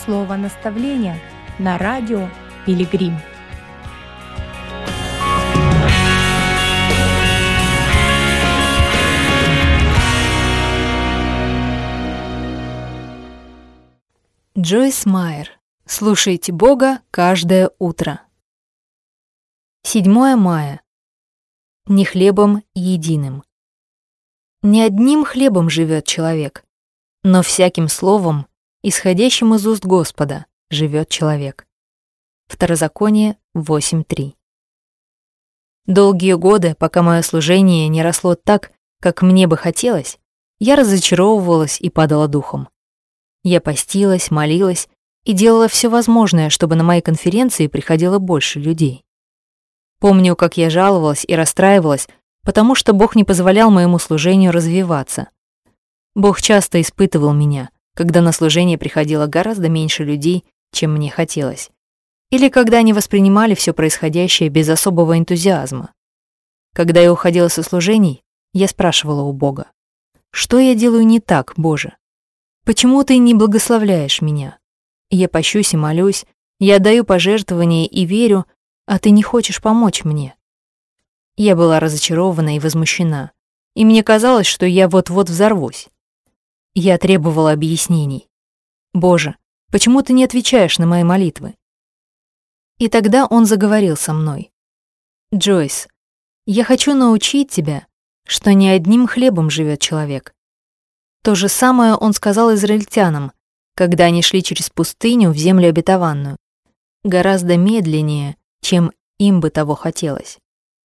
Слово наставления на радио Пилигрим. Джойс Майер. Слушайте Бога каждое утро. 7 мая. Не хлебом единым. Не одним хлебом живет человек, но всяким словом, исходящим из уст Господа, живет человек. Второзаконие 8:3. Долгие годы, пока мое служение не росло так, как мне бы хотелось, я разочаровывалась и падала духом. Я постилась, молилась и делала все возможное, чтобы на мои конференции приходило больше людей. Помню, как я жаловалась и расстраивалась, потому что Бог не позволял моему служению развиваться. Бог часто испытывал меня, когда на служение приходило гораздо меньше людей, чем мне хотелось, или когда они воспринимали все происходящее без особого энтузиазма. Когда я уходила со служений, я спрашивала у Бога: «Что я делаю не так, Боже? Почему ты не благословляешь меня? Я пощусь и молюсь, я отдаю пожертвования и верю, а ты не хочешь помочь мне». Я была разочарована и возмущена, и мне казалось, что я вот-вот взорвусь. Я требовала объяснений. «Боже, почему ты не отвечаешь на мои молитвы?» И тогда он заговорил со мной. «Джойс, я хочу научить тебя, что не одним хлебом живет человек». То же самое он сказал израильтянам, когда они шли через пустыню в землю обетованную, гораздо медленнее, чем им бы того хотелось.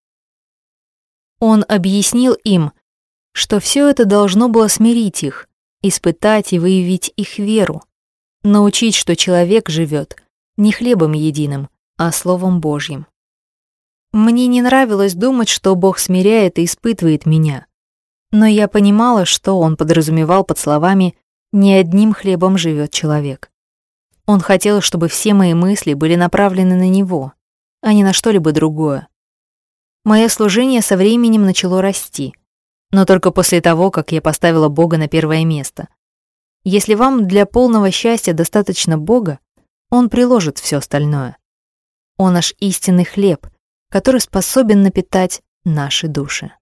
Он объяснил им, что все это должно было смирить их, испытать и выявить их веру, научить, что человек живет не хлебом единым, а Словом Божьим. Мне не нравилось думать, что Бог смиряет и испытывает меня, но я понимала, что он подразумевал под словами «не одним хлебом живет человек». Он хотел, чтобы все мои мысли были направлены на него, а не на что-либо другое. Мое служение со временем начало расти, но только после того, как я поставила Бога на первое место. Если вам для полного счастья достаточно Бога, Он приложит все остальное. Он наш истинный хлеб, который способен напитать наши души.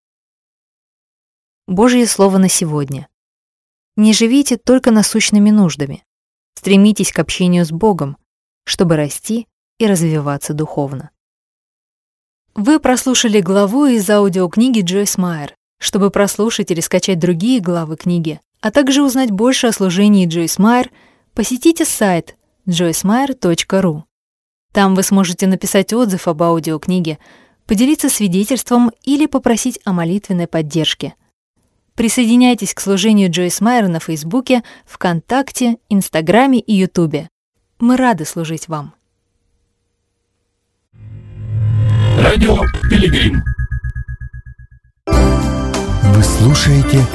Божье слово на сегодня. Не живите только насущными нуждами. Стремитесь к общению с Богом, чтобы расти и развиваться духовно. Вы прослушали главу из аудиокниги Джойс Майер. Чтобы прослушать или скачать другие главы книги, а также узнать больше о служении Джойс Майер, посетите сайт joycemeyer.ru. Там вы сможете написать отзыв об аудиокниге, поделиться свидетельством или попросить о молитвенной поддержке. Присоединяйтесь к служению Джойс Майер на Фейсбуке, ВКонтакте, Инстаграме и Ютубе. Мы рады служить вам. Радио Пилигрим. Вы слушаете